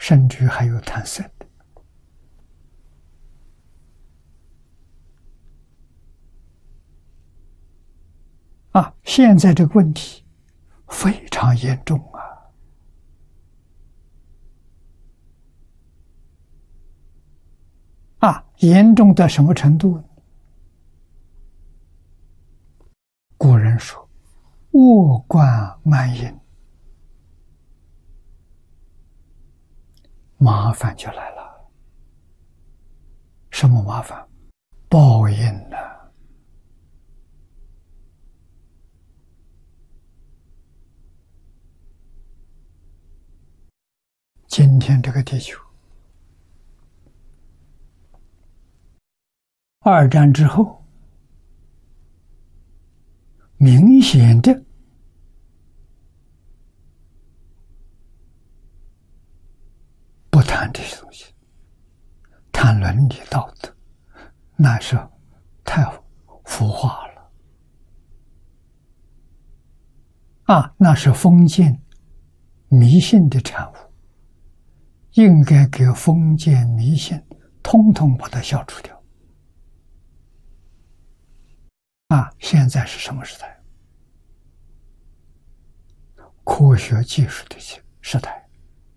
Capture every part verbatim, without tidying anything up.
甚至还有贪色的。啊，现在这个问题非常严重啊！啊，严重到什么程度？古人说：“恶贯满盈”，麻烦就来了。什么麻烦？报应呢？今天这个地球，二战之后，明显的不谈这些东西，谈伦理道德，那是太腐化了啊！那是封建迷信的产物，应该给封建迷信统统把它消除掉。啊，现在是什么时代？科学技术的时代，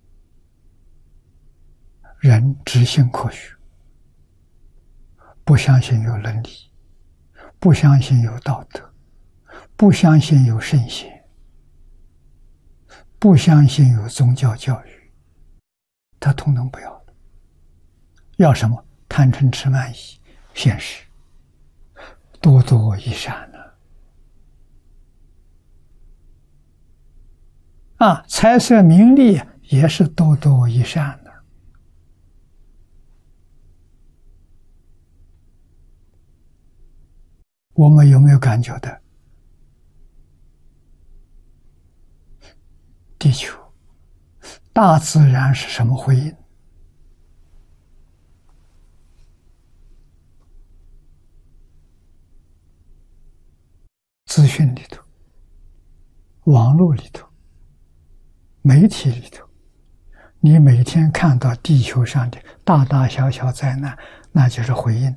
人只信科学，不相信有伦理，不相信有道德，不相信有圣贤，不相信有宗教教育，他统统不要了。要什么？贪嗔痴慢疑，现实，多多益善呢？啊，财色名利也是多多益善的。我们有没有感觉到地球大自然是什么回应？资讯里头，网络里头，媒体里头，你每天看到地球上的大大小小灾难，那就是回应。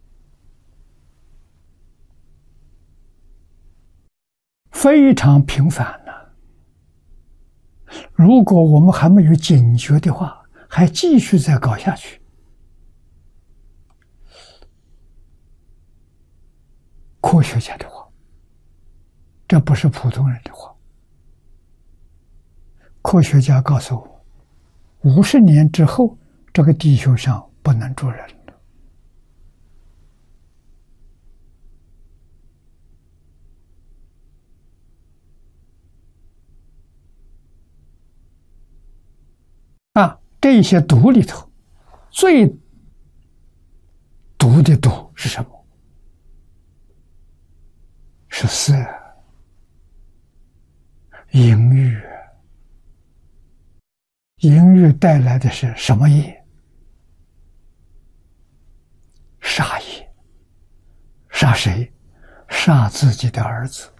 非常频繁呢。如果我们还没有警觉的话，还继续再搞下去，科学家的话，这不是普通人的话。科学家告诉我，五十年之后，这个地球上不能住人了。啊，这些毒里头，最毒的毒是什么？是色、淫欲。淫欲带来的是什么业？杀业。杀谁？杀自己的儿子。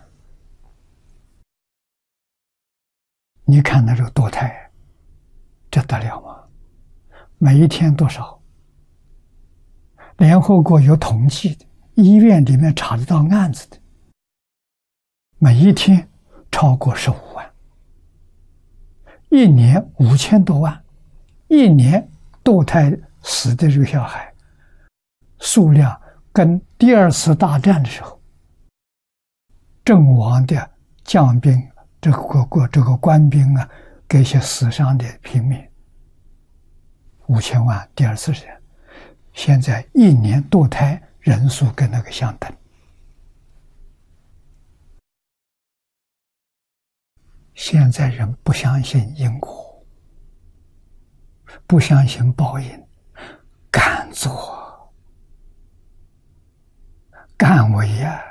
你看那个堕胎，这得了吗？每一天多少？联合国有统计的，医院里面查得到案子的，每一天超过十五万，一年五千多万，一年堕胎死的这个小孩数量跟第二次大战的时候阵亡的将兵、这个国这个官兵啊，给一些死伤的平民五千万，第二次是现在一年堕胎人数跟那个相等。现在人不相信因果，不相信报应，敢做敢为呀！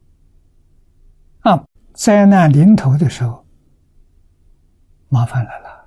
啊，灾难临头的时候，麻烦来了。